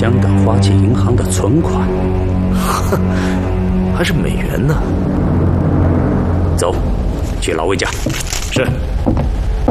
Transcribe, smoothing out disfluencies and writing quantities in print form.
香港花旗银行的存款。 哼，还是美元呢。 走，去老魏家。 是。